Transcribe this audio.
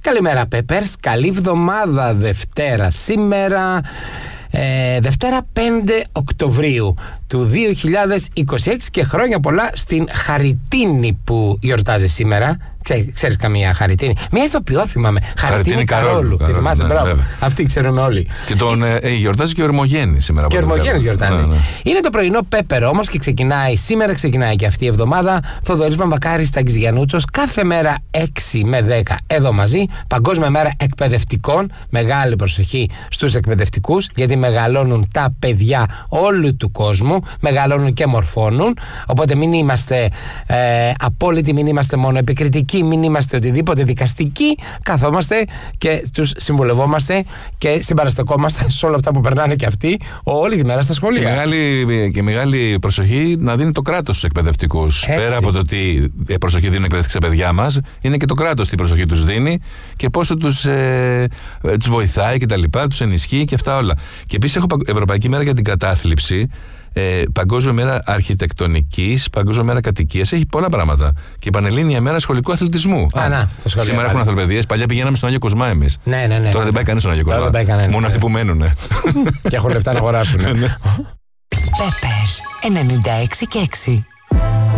Καλημέρα Peppers, καλή εβδομάδα Δευτέρα σήμερα. Δευτέρα 5 Οκτωβρίου του 2026 και χρόνια πολλά στην Χαριτίνη που γιορτάζει σήμερα. Ξέρεις καμία Χαριτίνη? Μια ηθοποιό θυμάμαι. Χαριτίνη Καρόλου. Τη θυμάσαι? Ναι, μπράβο. βέβαια. Αυτή ξέρουμε όλοι. Και τον γιορτάζει και ο Ερμογέννης σήμερα. Και ο Ερμογέννης γιορτάζει. Ναι. Είναι το πρωινό Πέπερ όμως και σήμερα ξεκινάει και αυτή η εβδομάδα. Θοδωρής Βαμβακάρης, Τάκης Γιαννούτσος. Κάθε μέρα 6 με 10 εδώ μαζί. Παγκόσμια μέρα εκπαιδευτικών. Μεγάλη προσοχή στους εκπαιδευτικούς, γιατί μεγαλώνουν τα παιδιά όλου του κόσμου. Μεγαλώνουν και μορφώνουν. Οπότε μην είμαστε απόλυτοι, μην είμαστε μόνο επικριτικοί, μην είμαστε οτιδήποτε δικαστικοί. Καθόμαστε και τους συμβουλευόμαστε και συμπαραστεκόμαστε σε όλα αυτά που περνάνε και αυτοί όλη τη μέρα στα σχολεία. Και μεγάλη προσοχή να δίνει το κράτος στους εκπαιδευτικούς. Πέρα από το τι προσοχή δίνουν εκπαιδευτικοί στα παιδιά μας, είναι και το κράτος τι προσοχή τους δίνει και πόσο τους βοηθάει και τα λοιπά, τους ενισχύει και αυτά όλα. Και επίσης έχω Ευρωπαϊκή Μέρα για την Κατάθλιψη. Παγκόσμια μέρα αρχιτεκτονικής, Παγκόσμια μέρα κατοικίας, έχει πολλά πράγματα. Και η Πανελλήνια μέρα σχολικού αθλητισμού. Σήμερα έχουν αθλοπαιδείες. Παλιά πηγαίναμε στον Άγιο Κοσμά εμείς. Ναι. Τώρα δεν πάει κανείς στον Άγιο Κοσμά. Μόνο αυτοί που μένουν. Και έχουν λεφτά να αγοράσουν. Πέπερ 96 και 6.